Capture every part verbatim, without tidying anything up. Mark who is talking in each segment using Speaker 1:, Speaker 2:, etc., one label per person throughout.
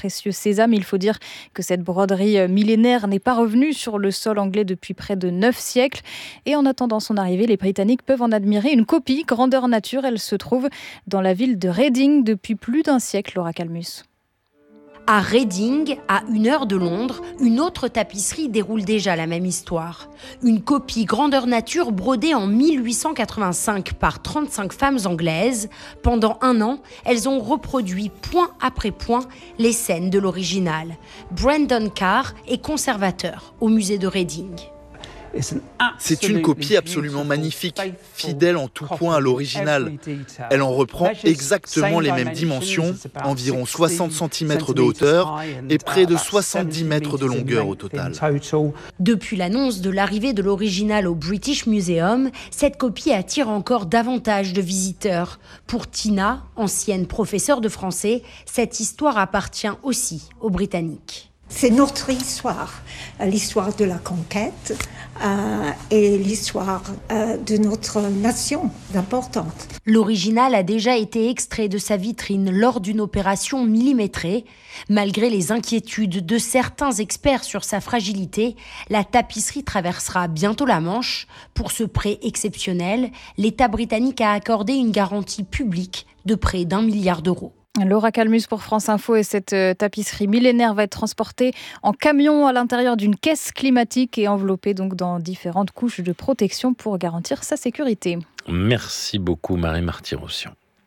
Speaker 1: précieux sésame. Il faut dire que cette broderie millénaire n'est pas revenue sur le sol anglais depuis près de neuf siècles. Et en attendant son arrivée, les Britanniques peuvent en admirer une copie grandeur nature. Elle se trouve dans la ville de Reading depuis plus d'un siècle, Laura Calmus.
Speaker 2: À Reading, à une heure de Londres, une autre tapisserie déroule déjà la même histoire. Une copie grandeur nature brodée en mille huit cent quatre-vingt-cinq par trente-cinq femmes anglaises. Pendant un an, elles ont reproduit point après point les scènes de l'original. Brandon Carr est conservateur au musée de Reading.
Speaker 3: C'est une copie absolument magnifique, fidèle en tout point à l'original. Elle en reprend exactement les mêmes dimensions, environ soixante centimètres de hauteur et près de soixante-dix mètres de longueur au total.
Speaker 2: Depuis l'annonce de l'arrivée de l'original au British Museum, cette copie attire encore davantage de visiteurs. Pour Tina, ancienne professeure de français, cette histoire appartient aussi aux Britanniques.
Speaker 4: C'est notre histoire, l'histoire de la conquête euh, et l'histoire euh, de notre nation importante.
Speaker 2: L'original a déjà été extrait de sa vitrine lors d'une opération millimétrée. Malgré les inquiétudes de certains experts sur sa fragilité, la tapisserie traversera bientôt la Manche. Pour ce prêt exceptionnel, l'État britannique a accordé une garantie publique de près d'un milliard d'euros.
Speaker 1: Laura Calmus pour France Info. Et cette tapisserie millénaire va être transportée en camion à l'intérieur d'une caisse climatique et enveloppée donc dans différentes couches de protection pour garantir sa sécurité.
Speaker 5: Merci beaucoup Marie Marty-Rossian.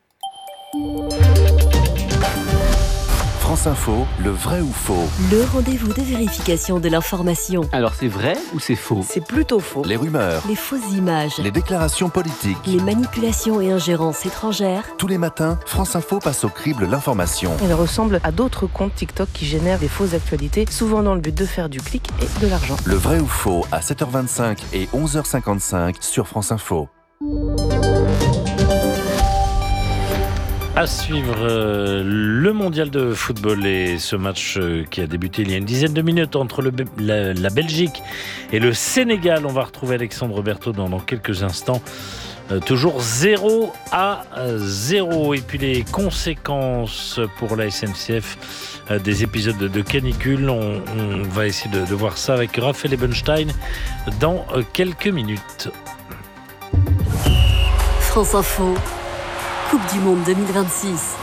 Speaker 6: France Info, le vrai ou faux?
Speaker 7: Le rendez-vous de vérification de l'information.
Speaker 8: Alors c'est vrai ou c'est faux?
Speaker 7: C'est plutôt faux.
Speaker 6: Les rumeurs,
Speaker 7: les fausses images,
Speaker 6: les déclarations politiques,
Speaker 7: les manipulations et ingérences étrangères.
Speaker 6: Tous les matins, France Info passe au crible l'information.
Speaker 9: Elle ressemble à d'autres comptes TikTok qui génèrent des fausses actualités, souvent dans le but de faire du clic et de l'argent.
Speaker 6: Le vrai ou faux à sept heures vingt-cinq et onze heures cinquante-cinq sur France Info.
Speaker 5: À suivre euh, le mondial de football et ce match euh, qui a débuté il y a une dizaine de minutes entre le, la, la Belgique et le Sénégal. On va retrouver Alexandre Berthaud dans, dans quelques instants. Euh, toujours zéro à zéro. Et puis les conséquences pour la S N C F euh, des épisodes de, de canicule. On, on va essayer de, de voir ça avec Raphaël Ebenstein dans euh, quelques minutes.
Speaker 7: France Info. Coupe du Monde deux mille vingt-six.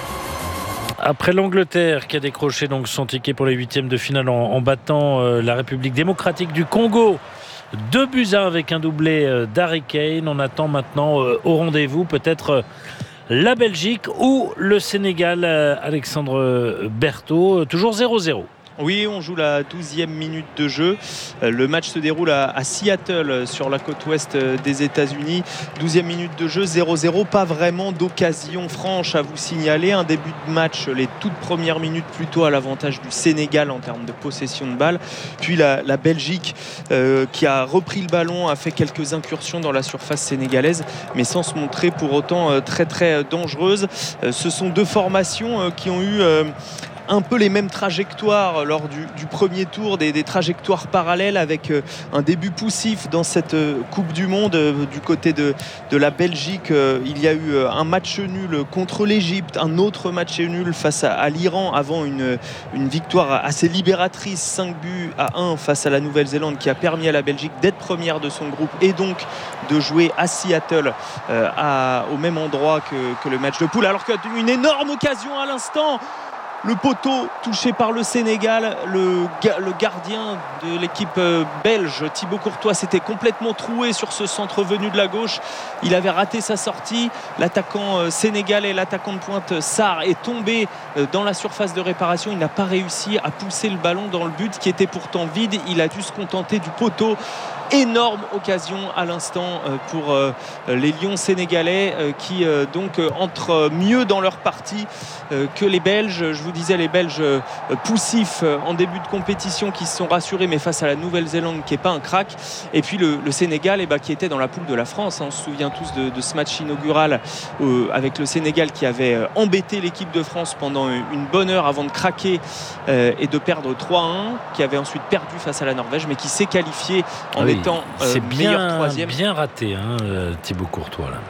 Speaker 5: Après l'Angleterre qui a décroché donc son ticket pour les huitièmes de finale en, en battant euh, la République démocratique du Congo, deux buts à un avec un doublé euh, d'Harry Kane, on attend maintenant euh, au rendez-vous peut-être euh, la Belgique ou le Sénégal. euh, Alexandre Berthaud, euh, toujours zéro zéro.
Speaker 10: Oui, on joue la douzième minute de jeu. Le match se déroule à, à Seattle, sur la côte ouest des États-Unis. douzième minute de jeu, zéro zéro. Pas vraiment d'occasion franche à vous signaler. Un début de match, les toutes premières minutes plutôt à l'avantage du Sénégal en termes de possession de balle. Puis la, la Belgique euh, qui a repris le ballon, a fait quelques incursions dans la surface sénégalaise, mais sans se montrer pour autant euh, très très dangereuse. Euh, ce sont deux formations euh, qui ont eu... Euh, un peu les mêmes trajectoires lors du, du premier tour, des, des trajectoires parallèles avec euh, un début poussif dans cette euh, Coupe du Monde. Euh, du côté de, de la Belgique, euh, il y a eu euh, un match nul contre l'Égypte, un autre match nul face à, à l'Iran avant une, une victoire assez libératrice, cinq buts à un face à la Nouvelle-Zélande, qui a permis à la Belgique d'être première de son groupe et donc de jouer à Seattle euh, à, au même endroit que, que le match de poule. Alors qu'une énorme occasion à l'instant, le poteau touché par le Sénégal, le, ga- le gardien de l'équipe belge, Thibaut Courtois, s'était complètement troué sur ce centre venu de la gauche. Il avait raté sa sortie. L'attaquant sénégalais, l'attaquant de pointe Sarr, est tombé dans la surface de réparation. Il n'a pas réussi à pousser le ballon dans le but qui était pourtant vide. Il a dû se contenter du poteau. Énorme occasion à l'instant pour les Lions sénégalais qui donc entrent mieux dans leur partie que les Belges. Je vous disais, les Belges poussifs en début de compétition qui se sont rassurés, mais face à la Nouvelle-Zélande qui n'est pas un crack. Et puis le, le Sénégal eh ben, qui était dans la poule de la France. On se souvient tous de, de ce match inaugural euh, avec le Sénégal qui avait embêté l'équipe de France pendant une bonne heure avant de craquer euh, et de perdre trois à un, qui avait ensuite perdu face à la Norvège, mais qui s'est qualifié en
Speaker 5: oui,
Speaker 10: étant euh,
Speaker 5: c'est
Speaker 10: meilleur
Speaker 5: bien,
Speaker 10: troisième.
Speaker 5: bien raté hein, Thibaut Courtois là.
Speaker 10: Oui,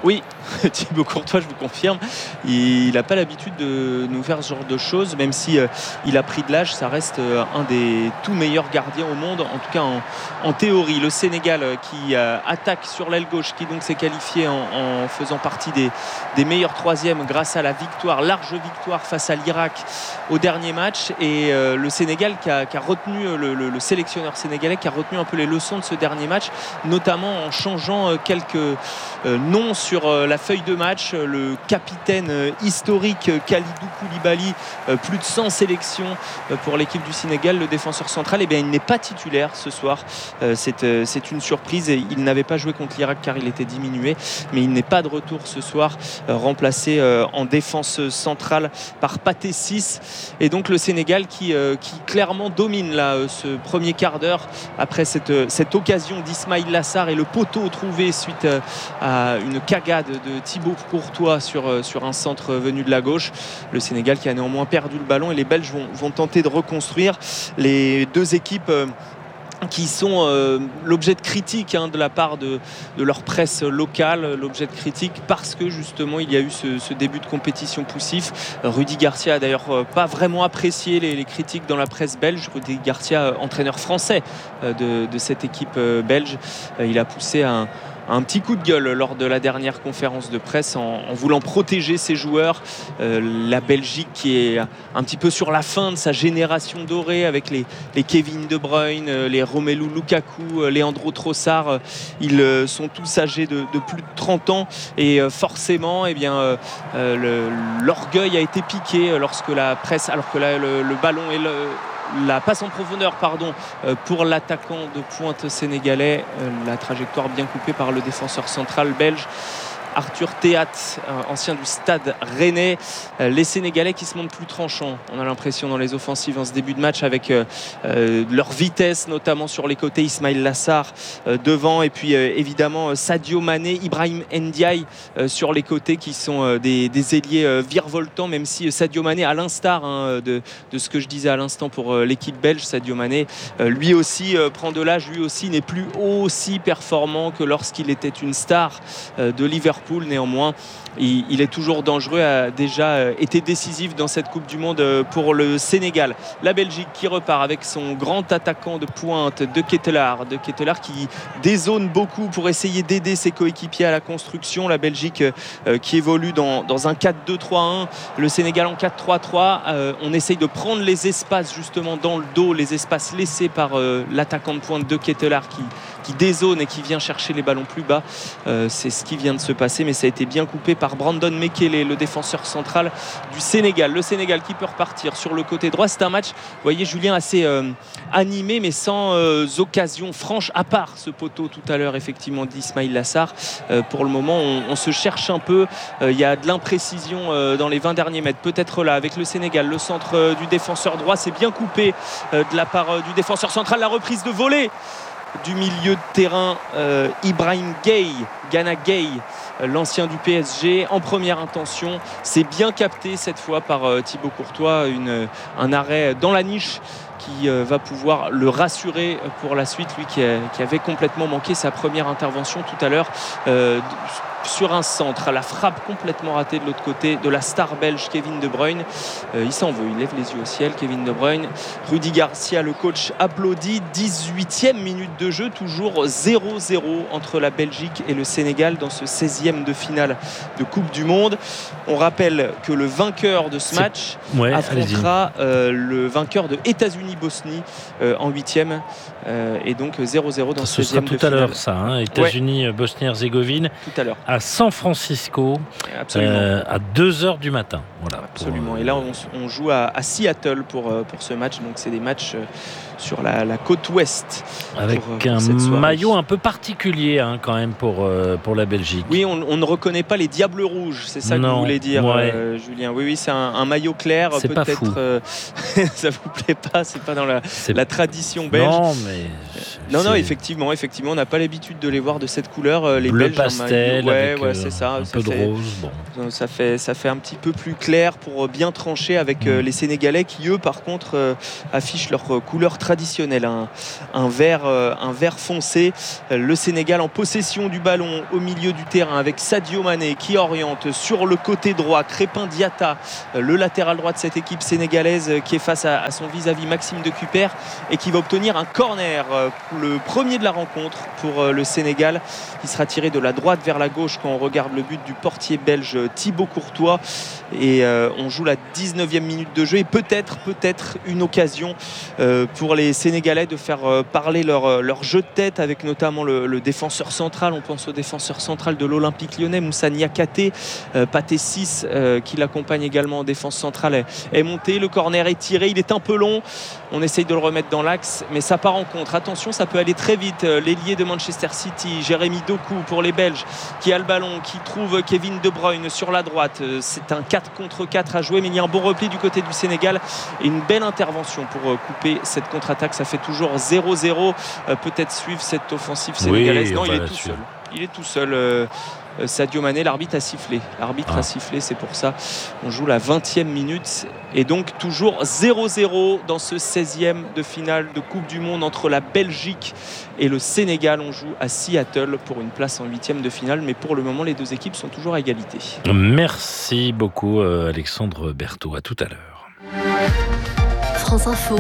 Speaker 10: Thibaut Courtois, je vous confirme, il n'a pas l'habitude de nous faire ce genre de choses, même si euh, il a pris de l'âge, ça reste euh, un des tout meilleurs gardiens au monde, en tout cas en, en théorie. Le Sénégal euh, qui euh, attaque sur l'aile gauche, qui donc s'est qualifié en, en faisant partie des, des meilleurs troisièmes grâce à la victoire, large victoire face à l'Irak au dernier match, et euh, le Sénégal qui a, qui a retenu, le, le, le sélectionneur sénégalais qui a retenu un peu les leçons de ce dernier match, notamment en changeant euh, quelques euh, noms sur euh, la feuille de match. Le capitaine euh, historique euh, Kalidou Koulibaly, euh, plus de cent sélections euh, pour l'équipe du Sénégal, le défenseur central, eh bien, il n'est pas titulaire ce soir. Euh, c'est, euh, c'est une surprise, et il n'avait pas joué contre l'Irak car il était diminué, mais il n'est pas de retour ce soir, euh, remplacé euh, en défense centrale par Pathé Ciss. Et donc le Sénégal qui, euh, qui clairement domine là, euh, ce premier quart d'heure après cette, euh, cette occasion d'Ismaïl Lassar et le poteau trouvé suite euh, à une cagade de Thibaut Courtois sur, euh, sur un centre venu de la gauche. Le Sénégal qui a néanmoins perdu le ballon, et les Belges vont, vont tenter de reconstruire. Les deux équipes euh, qui sont euh, l'objet de critique hein, de la part de, de leur presse locale, l'objet de critique parce que justement il y a eu ce, ce début de compétition poussif. Rudy Garcia a d'ailleurs euh, pas vraiment apprécié les, les critiques dans la presse belge. Rudy Garcia, euh, entraîneur français euh, de, de cette équipe euh, belge, euh, il a poussé un un petit coup de gueule lors de la dernière conférence de presse en, en voulant protéger ses joueurs. Euh, la Belgique qui est un petit peu sur la fin de sa génération dorée avec les, les Kevin De Bruyne, les Romelu Lukaku, Leandro Trossard. Ils sont tous âgés de, de plus de trente ans, et forcément eh bien, euh, le, l'orgueil a été piqué lorsque la presse, alors que là, le, le ballon est le la passe en profondeur pardon, pour l'attaquant de pointe sénégalais, la trajectoire bien coupée par le défenseur central belge Arthur Théat, ancien du Stade Rennais. Les Sénégalais qui se montrent plus tranchants, on a l'impression, dans les offensives en ce début de match, avec euh, leur vitesse notamment sur les côtés. Ismaïl Lassar euh, devant, et puis euh, évidemment Sadio Mané, Ibrahim Ndiaye euh, sur les côtés, qui sont euh, des, des ailiers euh, virevoltants, même si Sadio Mané, à l'instar hein, de, de ce que je disais à l'instant pour euh, l'équipe belge, Sadio Mané euh, lui aussi euh, prend de l'âge, lui aussi n'est plus aussi performant que lorsqu'il était une star euh, de Liverpool. Néanmoins, il, il est toujours dangereux, a déjà été décisif dans cette Coupe du Monde pour le Sénégal. La Belgique qui repart avec son grand attaquant de pointe, De Ketelaar, De Ketelaar qui dézone beaucoup pour essayer d'aider ses coéquipiers à la construction. La Belgique euh, qui évolue dans, dans un quatre deux trois un, le Sénégal en quatre trois trois. Euh, on essaye de prendre les espaces justement dans le dos, les espaces laissés par euh, l'attaquant de pointe De Ketelaar qui, qui dézone et qui vient chercher les ballons plus bas. Euh, c'est ce qui vient de se passer, mais ça a été bien coupé par Brandon Mekele, le défenseur central du Sénégal. Le Sénégal qui peut repartir sur le côté droit. C'est un match, vous voyez Julien, assez euh, animé, mais sans euh, occasion franche, à part ce poteau tout à l'heure effectivement d'Ismaïl Lassar. Euh, pour le moment on, on se cherche un peu, il euh, y a de l'imprécision euh, dans les vingt derniers mètres, peut-être là avec le Sénégal. Le centre euh, du défenseur droit, c'est bien coupé euh, de la part euh, du défenseur central. La reprise de volée du milieu de terrain, euh, Ibrahim Gueye, Gana Gueye, l'ancien du P S G, en première intention. C'est bien capté cette fois par euh, Thibaut Courtois, une, un arrêt dans la niche qui euh, va pouvoir le rassurer pour la suite, lui qui, a, qui avait complètement manqué sa première intervention tout à l'heure euh, sur un centre. La frappe complètement ratée de l'autre côté de la star belge Kevin De Bruyne. Euh, il s'en veut, il lève les yeux au ciel, Kevin De Bruyne. Rudy Garcia, le coach, applaudit. dix-huitième minute de jeu, toujours zéro zéro entre la Belgique et le Sénégal dans ce seizième de finale de Coupe du Monde. On rappelle que le vainqueur de ce C'est... match ouais, affrontera euh, le vainqueur de États-Unis-Bosnie euh, en huitième. Euh, et donc zéro zéro dans ce seizième de finale.
Speaker 5: Ce sera tout à l'heure ça, hein, États-Unis, ouais. Bosnie-Herzégovine.
Speaker 10: Tout à l'heure.
Speaker 5: À San Francisco, euh, à deux heures du matin. Voilà,
Speaker 10: absolument. Pour... Et là, on, on joue à, à Seattle pour, pour ce match. Donc, c'est des matchs sur la, la côte ouest.
Speaker 5: Avec pour, pour un maillot un peu particulier hein, quand même pour, euh, pour la Belgique.
Speaker 10: Oui, on, on ne reconnaît pas les Diables Rouges. C'est ça non, que vous voulez dire, ouais. euh, Julien. Oui, oui, c'est un, un maillot clair.
Speaker 5: C'est
Speaker 10: peut-être,
Speaker 5: pas fou.
Speaker 10: Euh, ça vous plaît pas. C'est pas dans la, la tradition belge.
Speaker 5: Non, mais...
Speaker 10: Non, non, effectivement, effectivement, on n'a pas l'habitude de les voir de cette couleur. Les
Speaker 5: bleu
Speaker 10: Belges,
Speaker 5: pastel,
Speaker 10: maillot, Ouais,
Speaker 5: avec
Speaker 10: ouais,
Speaker 5: euh,
Speaker 10: c'est ça.
Speaker 5: un
Speaker 10: ça
Speaker 5: peu
Speaker 10: fait,
Speaker 5: de rose. Bon.
Speaker 10: Ça fait, ça fait un petit peu plus clair pour bien trancher avec mmh. les Sénégalais qui, eux, par contre, euh, affichent leur couleur traditionnelle. Un, un, vert, euh, un vert foncé. Le Sénégal en possession du ballon au milieu du terrain avec Sadio Mané qui oriente sur le côté droit. Crépin Diatta, le latéral droit de cette équipe sénégalaise qui est face à, à son vis-à-vis Maxime de Cupère et qui va obtenir un corner, le premier de la rencontre pour le Sénégal. Il sera tiré de la droite vers la gauche quand on regarde le but du portier belge Thibaut Courtois. Et euh, on joue la dix-neuvième minute de jeu et peut-être, peut-être une occasion euh, pour les Sénégalais de faire euh, parler leur, leur jeu de tête avec notamment le, le défenseur central. On pense au défenseur central de l'Olympique Lyonnais, Moussa Niakhaté. euh, Pathé six euh, qui l'accompagne également en défense centrale est, est monté. Le corner est tiré, il est un peu long. On essaye de le remettre dans l'axe, mais ça part en contre. Attention, ça peut aller très vite. L'ailier de Manchester City, Jérémy Doku pour les Belges, qui a le ballon, qui trouve Kevin De Bruyne sur la droite. C'est un quatre contre quatre à jouer, mais il y a un bon repli du côté du Sénégal et une belle intervention pour couper cette contre-attaque. Ça fait toujours zéro zéro. Peut-être suivre cette offensive sénégalaise.
Speaker 5: Oui,
Speaker 10: non, il est tout
Speaker 5: suivre.
Speaker 10: seul. Il est tout seul. Euh, Sadio Mané, l'arbitre a sifflé. L'arbitre
Speaker 5: ah.
Speaker 10: a sifflé, c'est pour ça. On joue la vingtième minute et donc toujours zéro zéro dans ce seizième de finale de Coupe du Monde entre la Belgique et le Sénégal. On joue à Seattle pour une place en huitième de finale, mais pour le moment, les deux équipes sont toujours à égalité.
Speaker 5: Merci beaucoup, Alexandre Berthaud. À tout à l'heure.
Speaker 7: France Info,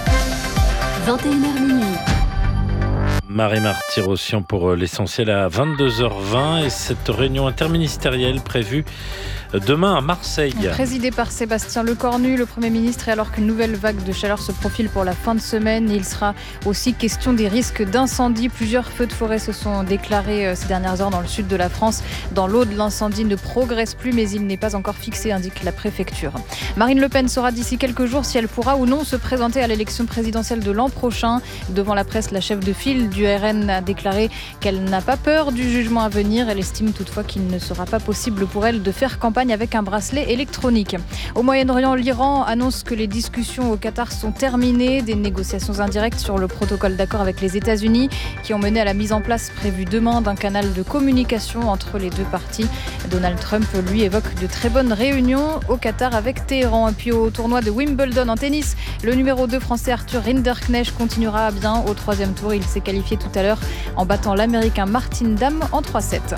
Speaker 7: vingt et une heures minuit.
Speaker 5: Marie-Marthe Tirossian pour l'essentiel à vingt-deux heures vingt et cette réunion interministérielle prévue demain à Marseille.
Speaker 1: Présidé par Sébastien Lecornu, le Premier ministre, et alors qu'une nouvelle vague de chaleur se profile pour la fin de semaine, il sera aussi question des risques d'incendie. Plusieurs feux de forêt se sont déclarés ces dernières heures dans le sud de la France. Dans l'Aude, l'incendie ne progresse plus, mais il n'est pas encore fixé, indique la préfecture. Marine Le Pen saura d'ici quelques jours si elle pourra ou non se présenter à l'élection présidentielle de l'an prochain. Devant la presse, la chef de file du R N a déclaré qu'elle n'a pas peur du jugement à venir. Elle estime toutefois qu'il ne sera pas possible pour elle de faire campagne avec un bracelet électronique. Au Moyen-Orient, l'Iran annonce que les discussions au Qatar sont terminées. Des négociations indirectes sur le protocole d'accord avec les États-Unis qui ont mené à la mise en place prévue demain d'un canal de communication entre les deux parties. Donald Trump, lui, évoque de très bonnes réunions au Qatar avec Téhéran. Et puis au tournoi de Wimbledon en tennis, le numéro deux français Arthur Rinderknecht continuera bien au troisième tour. Il s'est qualifié tout à l'heure en battant l'Américain Martin Damm en trois sept.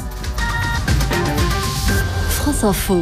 Speaker 7: France Info.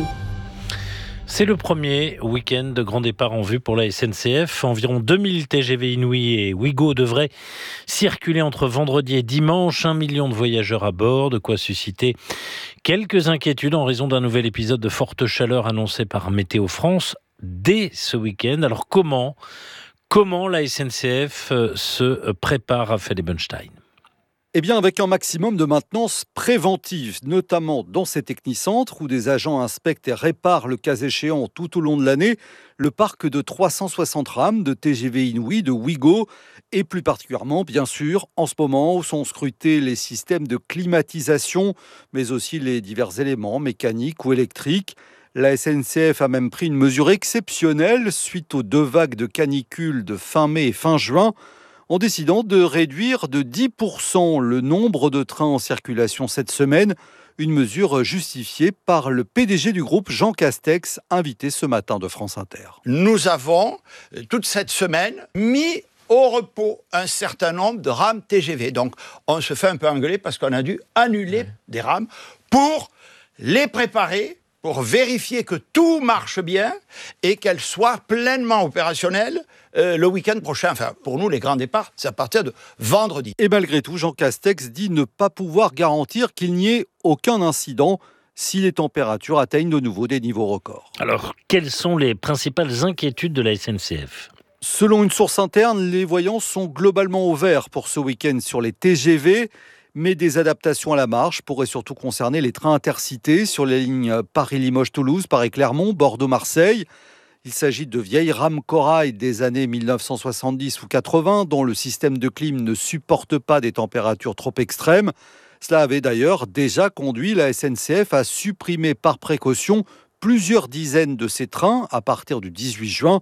Speaker 5: C'est le premier week-end de grand départ en vue pour la S N C F. Environ deux mille T G V Inouï et Ouigo devraient circuler entre vendredi et dimanche. Un million de voyageurs à bord, de quoi susciter quelques inquiétudes en raison d'un nouvel épisode de forte chaleur annoncé par Météo France dès ce week-end. Alors comment, comment la S N C F se prépare, Raphaël Ebenstein ?
Speaker 8: Eh bien, avec un maximum de maintenance préventive, notamment dans ces technicentres où des agents inspectent et réparent le cas échéant tout au long de l'année le parc de trois cent soixante rames de T G V Inouï, de Ouigo, et plus particulièrement, bien sûr, en ce moment où sont scrutés les systèmes de climatisation, mais aussi les divers éléments mécaniques ou électriques. La S N C F a même pris une mesure exceptionnelle suite aux deux vagues de canicule de fin mai et fin juin, en décidant de réduire de dix pour cent le nombre de trains en circulation cette semaine, une mesure justifiée par le P D G du groupe, Jean Castex, invité ce matin de France Inter.
Speaker 11: Nous avons, toute cette semaine, mis au repos un certain nombre de rames T G V. Donc, on se fait un peu engueuler parce qu'on a dû annuler ouais. des rames pour les préparer, pour vérifier que tout marche bien et qu'elles soient pleinement opérationnelles euh, le week-end prochain. Enfin, pour nous, les grands départs, c'est à partir de vendredi.
Speaker 8: Et malgré tout, Jean Castex dit ne pas pouvoir garantir qu'il n'y ait aucun incident si les températures atteignent de nouveau des niveaux records.
Speaker 5: Alors, quelles sont les principales inquiétudes de la S N C F ?
Speaker 8: Selon une source interne, les voyants sont globalement au vert pour ce week-end sur les T G V. Mais des adaptations à la marge pourraient surtout concerner les trains intercités sur les lignes Paris-Limoges-Toulouse, Paris-Clermont, Bordeaux-Marseille. Il s'agit de vieilles rames corail des années mille neuf cent soixante-dix ou quatre-vingts dont le système de clim ne supporte pas des températures trop extrêmes. Cela avait d'ailleurs déjà conduit la S N C F à supprimer par précaution plusieurs dizaines de ces trains à partir du dix-huit juin.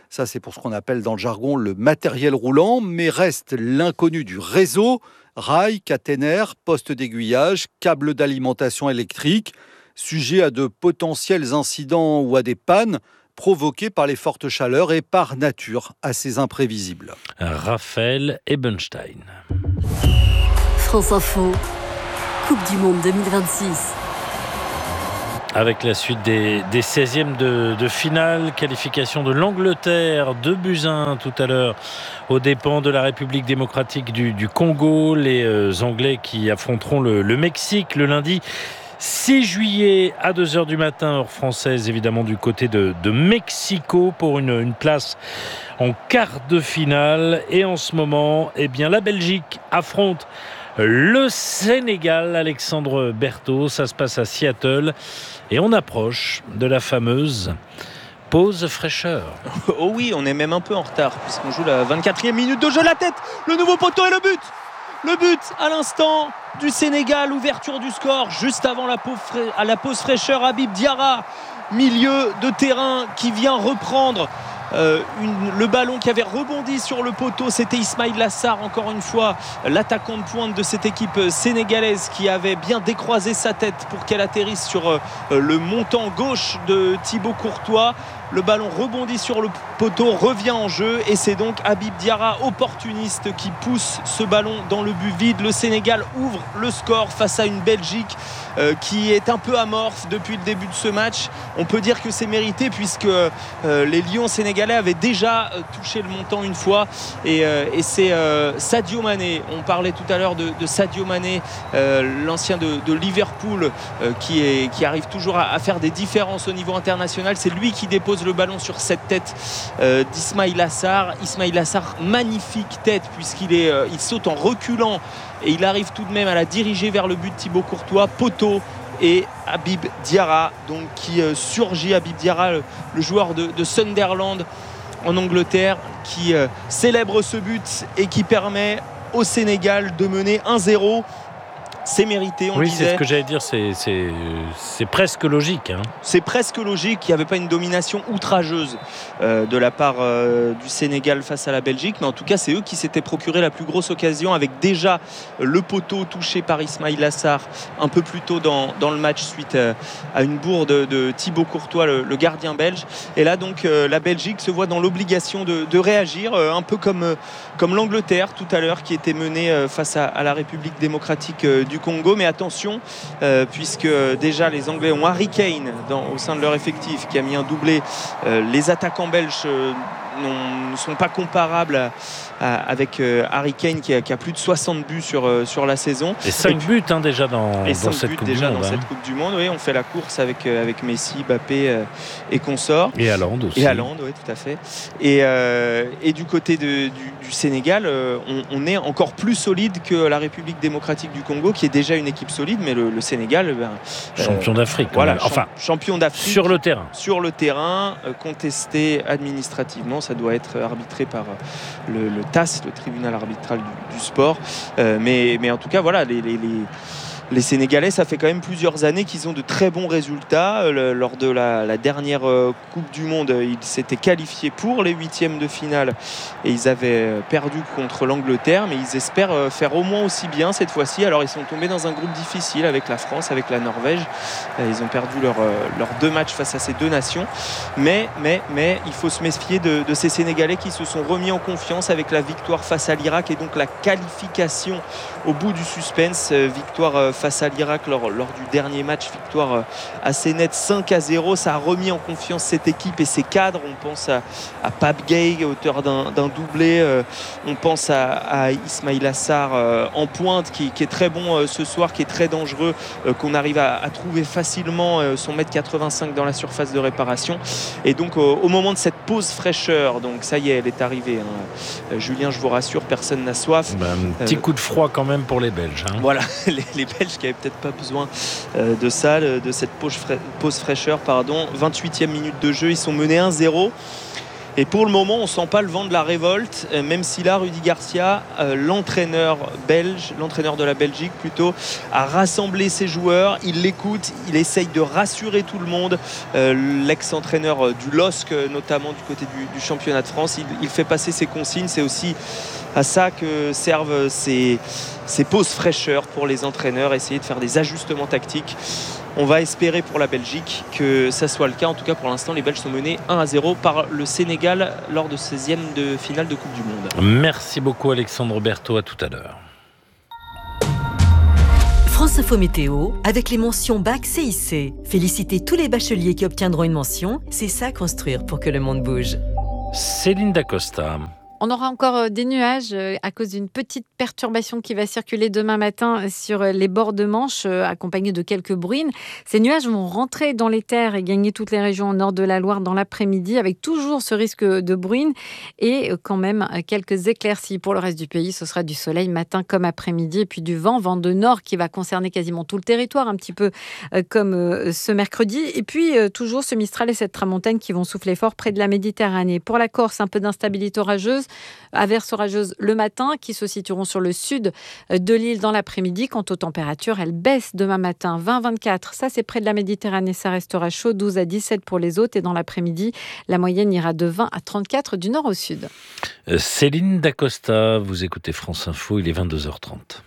Speaker 8: Ça, c'est pour ce qu'on appelle dans le jargon le matériel roulant, mais reste l'inconnu du réseau, rails, caténaires, postes d'aiguillage, câbles d'alimentation électrique, sujet à de potentiels incidents ou à des pannes provoqués par les fortes chaleurs et par nature assez imprévisibles.
Speaker 5: Raphaël Ebenstein.
Speaker 7: France Info, Coupe du Monde deux mille vingt-six.
Speaker 5: Avec la suite des, des seizièmes de, de finale, qualification de l'Angleterre, deux buts à un tout à l'heure, aux dépens de la République démocratique du, du Congo. Les euh, Anglais qui affronteront le, le Mexique le lundi six juillet à deux heures du matin, heure française, évidemment du côté de, de Mexico, pour une, une place en quart de finale. Et en ce moment, eh bien, la Belgique affronte le Sénégal. Alexandre Berthaud, ça se passe à Seattle et on approche de la fameuse pause fraîcheur.
Speaker 10: Oh oui, on est même un peu en retard puisqu'on joue la vingt-quatrième minute de jeu. La tête, le nouveau poteau et le but. Le but à l'instant du Sénégal, ouverture du score juste avant la pause, fra- à la pause fraîcheur. Habib Diarra, milieu de terrain, qui vient reprendre Euh, une, le ballon qui avait rebondi sur le poteau. C'était Ismaïla Sarr, encore une fois l'attaquant de pointe de cette équipe sénégalaise, qui avait bien décroisé sa tête pour qu'elle atterrisse sur euh, le montant gauche de Thibaut Courtois. Le ballon rebondit sur le poteau, revient en jeu et c'est donc Habib Diarra, opportuniste, qui pousse ce ballon dans le but vide. Le Sénégal ouvre le score face à une Belgique euh, qui est un peu amorphe depuis le début de ce match. On peut dire que c'est mérité puisque euh, les Lions sénégalais avaient déjà euh, touché le montant une fois et, euh, et c'est euh, Sadio Mané. On parlait tout à l'heure de, de Sadio Mané, euh, l'ancien de, de Liverpool, euh, qui, est, qui arrive toujours à, à faire des différences au niveau international. C'est lui qui dépose le ballon sur cette tête euh, d'Ismaïla Sarr. Ismaïla Sarr, magnifique tête puisqu'il est, euh, il saute en reculant et il arrive tout de même à la diriger vers le but de Thibaut Courtois. Poteau et Habib Diarra donc qui euh, surgit. Habib Diarra, le, le joueur de, de Sunderland en Angleterre, qui euh, célèbre ce but et qui permet au Sénégal de mener un zéro. C'est mérité, on
Speaker 5: oui,
Speaker 10: disait.
Speaker 5: C'est ce que j'allais dire, c'est, c'est, c'est presque logique. Hein.
Speaker 10: C'est presque logique, il n'y avait pas une domination outrageuse euh, de la part euh, du Sénégal face à la Belgique, mais en tout cas c'est eux qui s'étaient procuré la plus grosse occasion, avec déjà le poteau touché par Ismaïla Sarr un peu plus tôt dans, dans le match suite à, à une bourde de, de Thibaut Courtois, le, le gardien belge. Et là donc euh, la Belgique se voit dans l'obligation de, de réagir, euh, un peu comme, euh, comme l'Angleterre tout à l'heure, qui était menée euh, face à, à la République démocratique euh, du Congo. Mais attention, euh, puisque déjà les Anglais ont Harry Kane dans, au sein de leur effectif, qui a mis un doublé. Euh, les attaquants belges euh, ne sont pas comparables à, à, avec euh, Harry Kane qui a, qui a plus de soixante buts sur, euh, sur la saison.
Speaker 5: Et cinq buts hein, déjà dans,
Speaker 10: et
Speaker 5: dans cette
Speaker 10: buts
Speaker 5: Coupe
Speaker 10: déjà
Speaker 5: du Monde.
Speaker 10: Dans
Speaker 5: hein.
Speaker 10: cette Coupe du Monde, oui, on fait la course avec, euh, avec Messi, Mbappé euh, et consorts.
Speaker 5: Et Haaland aussi.
Speaker 10: Et Haaland, oui, tout à fait. Et, euh, et du côté de, du, du Sénégal, euh, on, on est encore plus solide que la République démocratique du Congo, qui est déjà une équipe solide, mais le, le Sénégal, ben,
Speaker 5: champion euh, d'Afrique.
Speaker 10: Voilà,
Speaker 5: enfin,
Speaker 10: champion d'Afrique.
Speaker 5: Sur le terrain.
Speaker 10: Sur le terrain, euh, contesté administrativement, ça doit être arbitré par euh, le, le T A S, le tribunal arbitral du, du sport. Euh, mais, mais en tout cas, voilà, les, les, les Les Sénégalais, ça fait quand même plusieurs années qu'ils ont de très bons résultats. Le, lors de la, la dernière euh, Coupe du Monde, ils s'étaient qualifiés pour les huitièmes de finale et ils avaient perdu contre l'Angleterre, mais ils espèrent euh, faire au moins aussi bien cette fois-ci. Alors ils sont tombés dans un groupe difficile avec la France, avec la Norvège. Euh, ils ont perdu leurs leur deux matchs face à ces deux nations. Mais, mais, mais il faut se méfier de, de ces Sénégalais qui se sont remis en confiance avec la victoire face à l'Irak et donc la qualification au bout du suspense. Euh, victoire euh, face à l'Irak lors, lors du dernier match, victoire assez nette cinq à zéro. Ça a remis en confiance cette équipe et ses cadres. On pense à, à Pape Gueye, auteur d'un, d'un doublé. Euh, on pense à, à Ismaïla Sarr euh, en pointe qui, qui est très bon euh, ce soir, qui est très dangereux, euh, qu'on arrive à, à trouver facilement euh, son mètre quatre-vingt-cinq dans la surface de réparation. Et donc au, au moment de cette pause fraîcheur, donc ça y est, elle est arrivée. Hein. Euh, Julien, je vous rassure, personne n'a soif.
Speaker 5: Ben, un petit euh, coup de froid quand même pour les Belges. Hein.
Speaker 10: Voilà, les, les Belges qui n'avaient peut-être pas besoin euh, de ça, de cette pause, fra- pause fraîcheur. Pardon. vingt-huitième minute de jeu, ils sont menés un zéro. Et pour le moment, on ne sent pas le vent de la révolte, même si là, Rudy Garcia, euh, l'entraîneur belge, l'entraîneur de la Belgique plutôt, a rassemblé ses joueurs. Il l'écoute, il essaye de rassurer tout le monde. Euh, l'ex-entraîneur du L O S C, notamment du côté du, du championnat de France, il, il fait passer ses consignes. C'est aussi à ça que servent ces, ces pauses fraîcheurs pour les entraîneurs, essayer de faire des ajustements tactiques. On va espérer pour la Belgique que ça soit le cas. En tout cas, pour l'instant, les Belges sont menés un à zéro par le Sénégal lors de seizième de finale de Coupe du Monde.
Speaker 5: Merci beaucoup Alexandre Berthaud, à tout à l'heure.
Speaker 12: France Info Météo, avec les mentions Bac C I C. Félicitez tous les bacheliers qui obtiendront une mention. C'est ça construire pour que le monde bouge.
Speaker 5: Céline Dacosta.
Speaker 13: On aura encore des nuages à cause d'une petite perturbation qui va circuler demain matin sur les bords de Manche, accompagnée de quelques bruines. Ces nuages vont rentrer dans les terres et gagner toutes les régions au nord de la Loire dans l'après-midi, avec toujours ce risque de bruine et quand même quelques éclaircies. Pour le reste du pays, ce sera du soleil matin comme après-midi et puis du vent, vent de nord qui va concerner quasiment tout le territoire, un petit peu comme ce mercredi. Et puis toujours ce Mistral et cette tramontane qui vont souffler fort près de la Méditerranée. Pour la Corse, un peu d'instabilité orageuse. Averses orageuses le matin qui se situeront sur le sud de l'île dans l'après-midi. Quant aux températures, elles baissent demain matin. vingt à vingt-quatre, ça c'est près de la Méditerranée, ça restera chaud. douze à dix-sept pour les autres. Et dans l'après-midi, la moyenne ira de vingt à trente-quatre du nord au sud.
Speaker 5: Euh, Céline Dacosta, vous écoutez France Info, il est vingt-deux heures trente.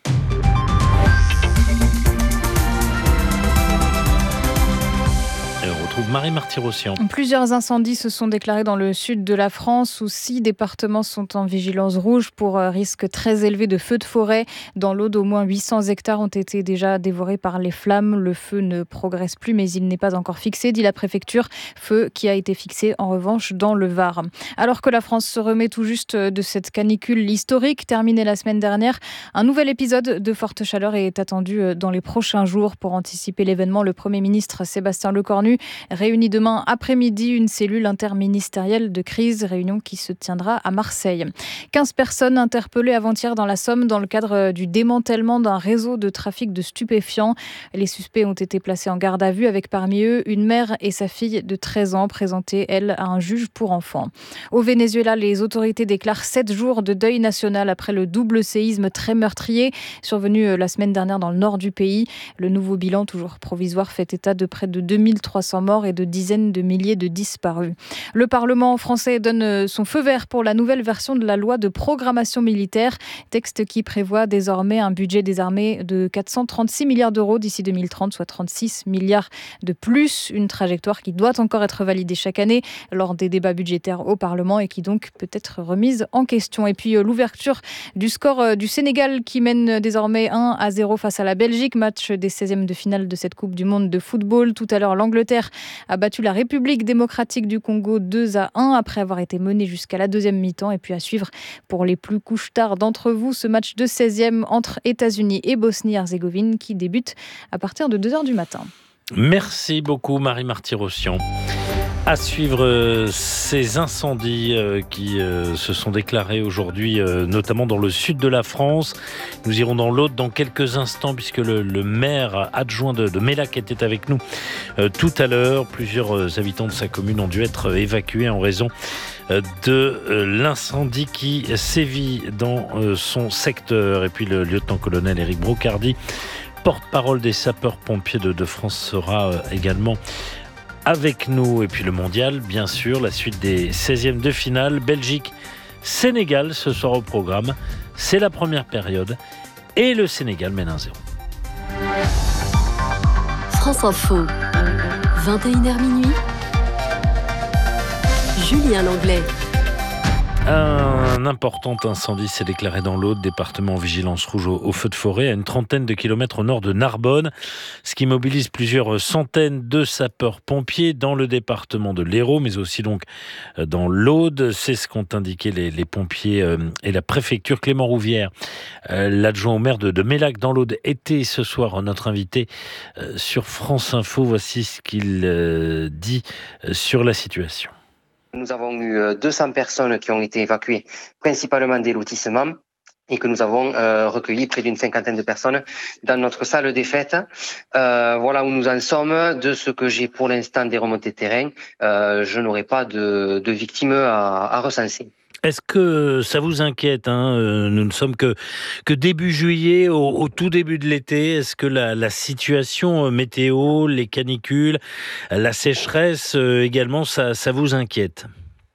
Speaker 5: Marie Marty-Rossian.
Speaker 1: Plusieurs incendies se sont déclarés dans le sud de la France où six départements sont en vigilance rouge pour risque très élevé de feux de forêt. Dans l'Aude, au moins huit cents hectares ont été déjà dévorés par les flammes. Le feu ne progresse plus mais il n'est pas encore fixé, dit la préfecture. Feu qui a été fixé en revanche dans le Var. Alors que la France se remet tout juste de cette canicule historique terminée la semaine dernière, un nouvel épisode de forte chaleur est attendu dans les prochains jours. Pour anticiper l'événement, le Premier ministre Sébastien Lecornu réunit demain après-midi une cellule interministérielle de crise, réunion qui se tiendra à Marseille. quinze personnes interpellées avant-hier dans la Somme dans le cadre du démantèlement d'un réseau de trafic de stupéfiants. Les suspects ont été placés en garde à vue avec parmi eux une mère et sa fille de treize ans présentées, elles, à un juge pour enfants. Au Venezuela, les autorités déclarent sept jours de deuil national après le double séisme très meurtrier survenu la semaine dernière dans le nord du pays. Le nouveau bilan, toujours provisoire, fait état de près de deux mille trois cents morts et de dizaines de milliers de disparus. Le Parlement français donne son feu vert pour la nouvelle version de la loi de programmation militaire, texte qui prévoit désormais un budget des armées de quatre cent trente-six milliards d'euros d'ici deux mille trente, soit trente-six milliards de plus, une trajectoire qui doit encore être validée chaque année lors des débats budgétaires au Parlement et qui donc peut être remise en question. Et puis l'ouverture du score du Sénégal qui mène désormais un à zéro face à la Belgique, match des seizièmes de finale de cette Coupe du Monde de football. Tout à l'heure, l'Angleterre a battu la République démocratique du Congo deux à un après avoir été menée jusqu'à la deuxième mi-temps. Et puis à suivre pour les plus couche-tard d'entre vous ce match de seizième entre États-Unis et Bosnie-Herzégovine qui débute à partir de deux heures du matin.
Speaker 5: Merci beaucoup Marie Marty-Rossian. À suivre euh, ces incendies euh, qui euh, se sont déclarés aujourd'hui, euh, notamment dans le sud de la France. Nous irons dans l'Aude dans quelques instants, puisque le, le maire adjoint de, de Mélac était avec nous euh, tout à l'heure. Plusieurs euh, habitants de sa commune ont dû être euh, évacués en raison euh, de euh, l'incendie qui sévit dans euh, son secteur. Et puis le lieutenant-colonel Éric Brocardi, porte-parole des sapeurs-pompiers de, de France, sera euh, également avec nous. Et puis le mondial, bien sûr, la suite des seizièmes de finale. Belgique, Sénégal, ce soir au programme. C'est la première période et le Sénégal mène un zéro.
Speaker 7: France Info, vingt et une heures minuit. Julien Langlais.
Speaker 5: Un important incendie s'est déclaré dans l'Aude, département en vigilance rouge au, au feu de forêt, à une trentaine de kilomètres au nord de Narbonne, ce qui mobilise plusieurs centaines de sapeurs-pompiers dans le département de l'Hérault, mais aussi donc dans l'Aude. C'est ce qu'ont indiqué les, les pompiers euh, et la préfecture. Clément Rouvière, euh, l'adjoint au maire de, de Mélac dans l'Aude, était ce soir notre invité euh, sur France Info. Voici ce qu'il euh, dit euh, sur la situation.
Speaker 14: Nous avons eu deux cents personnes qui ont été évacuées, principalement des lotissements. et que nous avons euh, recueilli près d'une cinquantaine de personnes dans notre salle des fêtes. Euh, voilà où nous en sommes. De ce que j'ai pour l'instant des remontées de terrain, euh, je n'aurai pas de, de victimes à, à recenser.
Speaker 5: Est-ce que ça vous inquiète, hein, nous ne sommes que, que début juillet, au, au tout début de l'été. Est-ce que la, la situation météo, les canicules, la sécheresse euh, également, ça, ça vous inquiète ?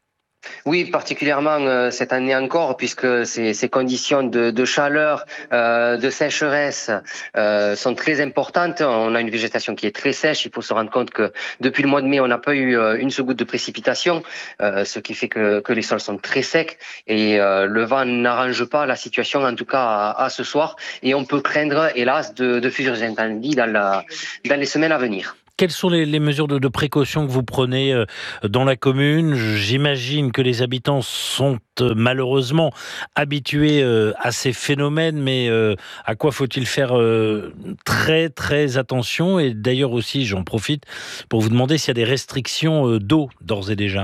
Speaker 14: Oui, particulièrement euh, cette année encore, puisque ces, ces conditions de, de chaleur, euh, de sécheresse euh, sont très importantes. On a une végétation qui est très sèche. Il faut se rendre compte que depuis le mois de mai, on n'a pas eu euh, une seule goutte de précipitation, euh, ce qui fait que, que les sols sont très secs et euh, le vent n'arrange pas la situation, en tout cas à, à ce soir. Et on peut craindre, hélas, de, de futurs incendies dans, la, dans les semaines à venir.
Speaker 5: Quelles sont les, les mesures de, de précaution que vous prenez euh, dans la commune ? J'imagine que les habitants sont euh, malheureusement habitués euh, à ces phénomènes, mais euh, à quoi faut-il faire euh, très très attention ? Et d'ailleurs aussi, j'en profite pour vous demander s'il y a des restrictions euh, d'eau d'ores et déjà.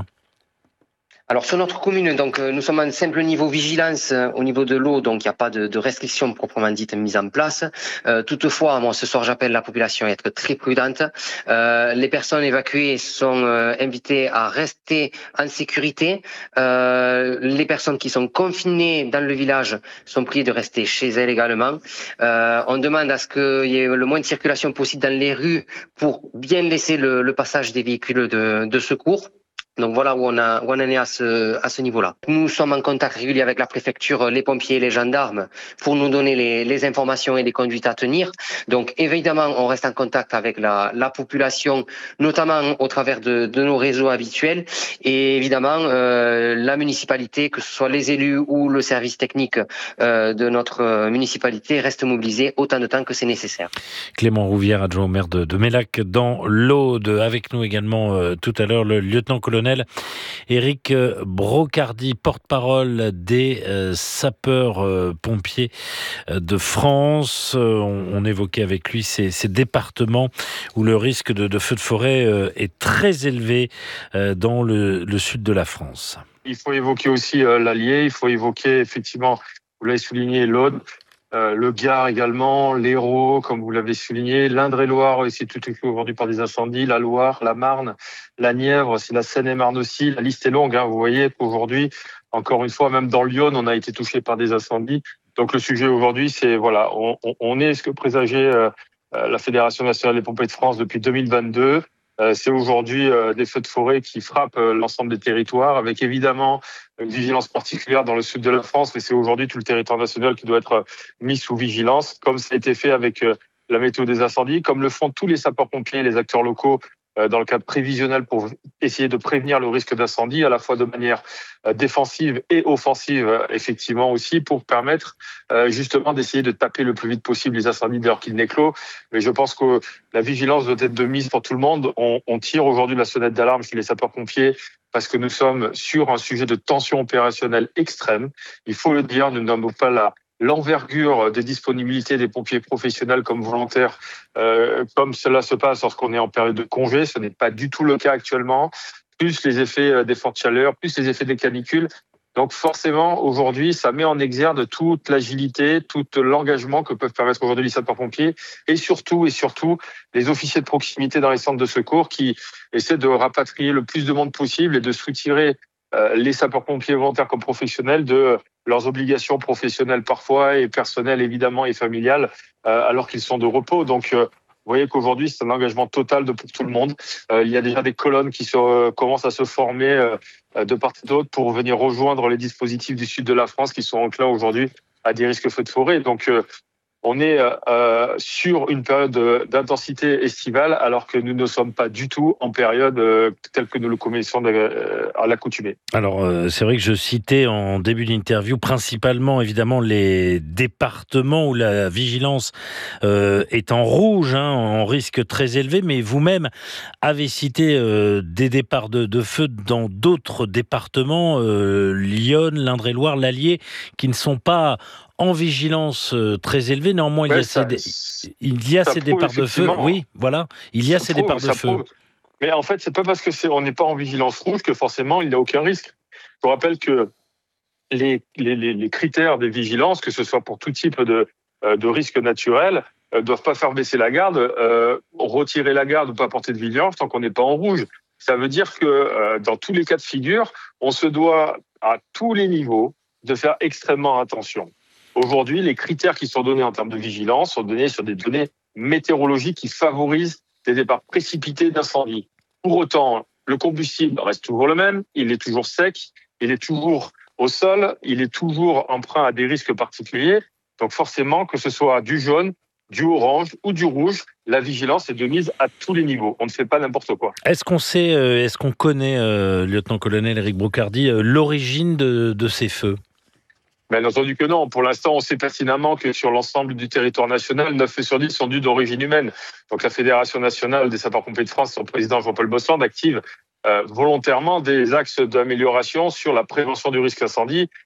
Speaker 14: Alors sur notre commune, donc euh, nous sommes à un simple niveau vigilance euh, au niveau de l'eau, donc il n'y a pas de, de restrictions proprement dites mises en place. Euh, toutefois, moi ce soir j'appelle la population à être très prudente. Euh, les personnes évacuées sont euh, invitées à rester en sécurité. Euh, les personnes qui sont confinées dans le village sont priées de rester chez elles également. Euh, on demande à ce qu'il y ait le moins de circulation possible dans les rues pour bien laisser le, le passage des véhicules de, de secours. Donc voilà où on, a, où on en est à ce, à ce niveau-là. Nous sommes en contact régulier avec la préfecture, les pompiers et les gendarmes pour nous donner les, les informations et les conduites à tenir. Donc évidemment, on reste en contact avec la, la population, notamment au travers de, de nos réseaux habituels. Et évidemment, euh, la municipalité, que ce soit les élus ou le service technique euh, de notre municipalité, reste mobilisé autant de temps que c'est nécessaire.
Speaker 5: Clément Rouvière, adjoint au maire de, de Mélac dans l'Aude. Avec nous également euh, tout à l'heure le lieutenant-colonel Éric Brocardi, porte-parole des euh, sapeurs-pompiers euh, de France. Euh, on, on évoquait avec lui ces, ces départements où le risque de, de feu de forêt euh, est très élevé euh, dans le, le sud de la France.
Speaker 15: Il faut évoquer aussi euh, l'Allier, il faut évoquer effectivement, vous l'avez souligné, l'Aude, Euh, le Gard également, l'Hérault, comme vous l'avez souligné, l'Indre-et-Loire aussi tout touché aujourd'hui par des incendies, la Loire, la Marne, la Nièvre, c'est la Seine-et-Marne aussi. La liste est longue, hein. Vous voyez qu'aujourd'hui, encore une fois, même dans Lyon, on a été touché par des incendies. Donc le sujet aujourd'hui, c'est voilà, on, on est ce que présageait euh, la Fédération nationale des pompiers de France depuis deux mille vingt-deux. Euh, c'est aujourd'hui euh, des feux de forêt qui frappent euh, l'ensemble des territoires, avec évidemment une vigilance particulière dans le sud de la France, mais c'est aujourd'hui tout le territoire national qui doit être mis sous vigilance, comme ça a été fait avec euh, la météo des incendies, comme le font tous les sapeurs-pompiers et les acteurs locaux euh, dans le cadre prévisionnel pour essayer de prévenir le risque d'incendie, à la fois de manière euh, défensive et offensive, euh, effectivement aussi, pour permettre euh, justement d'essayer de taper le plus vite possible les incendies dès lors qu'ils n'éclosent. Mais je pense que la vigilance doit être de mise pour tout le monde. On, on tire aujourd'hui la sonnette d'alarme chez les sapeurs-pompiers parce que nous sommes sur un sujet de tension opérationnelle extrême. Il faut le dire, nous n'avons pas la l'envergure des disponibilités des pompiers professionnels comme volontaires, euh, comme cela se passe lorsqu'on est en période de congé. Ce n'est pas du tout le cas actuellement. Plus les effets des fortes chaleurs, plus les effets des canicules. Donc forcément, aujourd'hui, ça met en exergue toute l'agilité, tout l'engagement que peuvent permettre aujourd'hui les sapeurs-pompiers et surtout, et surtout, les officiers de proximité dans les centres de secours qui essaient de rapatrier le plus de monde possible et de soutirer euh, les sapeurs-pompiers volontaires comme professionnels de leurs obligations professionnelles parfois et personnelles évidemment et familiales euh, alors qu'ils sont de repos. Donc euh, vous voyez qu'aujourd'hui, c'est un engagement total de pour tout le monde. Euh, il y a déjà des colonnes qui se, euh, commencent à se former euh, de part et d'autre pour venir rejoindre les dispositifs du sud de la France qui sont enclins aujourd'hui à des risques feux de forêt. Donc, euh, on est euh, sur une période d'intensité estivale alors que nous ne sommes pas du tout en période euh, telle que nous le connaissons euh, à l'accoutumée.
Speaker 5: Alors, euh, c'est vrai que je citais en début d'interview principalement, évidemment, les départements où la vigilance euh, est en rouge, hein, en risque très élevé, mais vous-même avez cité euh, des départs de, de feu dans d'autres départements, euh, Lyon, l'Indre-et-Loire, l'Allier, qui ne sont pas en vigilance très élevée. Néanmoins, ouais, il y a ça, ces, il y a ces départs de feu. Oui, voilà. Il y a ces prouve, départs de feu. Prouve.
Speaker 15: Mais en fait, c'est pas parce que c'est, on n'est pas en vigilance rouge que forcément il n'y a aucun risque. Je vous rappelle que les, les, les critères des vigilances, que ce soit pour tout type de, de risque naturel, ne doivent pas faire baisser la garde, euh, retirer la garde ou pas porter de vigilance tant qu'on n'est pas en rouge. Ça veut dire que euh, dans tous les cas de figure, on se doit à tous les niveaux de faire extrêmement attention. Aujourd'hui, les critères qui sont donnés en termes de vigilance sont donnés sur des données météorologiques qui favorisent des départs précipités d'incendie. Pour autant, le combustible reste toujours le même, il est toujours sec, il est toujours au sol, il est toujours emprunt à des risques particuliers. Donc forcément, que ce soit du jaune, du orange ou du rouge, la vigilance est de mise à tous les niveaux. On ne fait pas n'importe quoi.
Speaker 5: Est-ce qu'on sait, euh, est-ce qu'on connaît, euh, lieutenant-colonel Éric Brocardi, euh, l'origine de, de ces feux ?
Speaker 15: Bien entendu que non. Pour l'instant, on sait pertinemment que sur l'ensemble du territoire national, neuf feux sur dix sont dus d'origine humaine. Donc la Fédération nationale des sapeurs-pompiers de France, son président Jean-Paul Bossand, active euh, volontairement des axes d'amélioration sur la prévention du risque incendie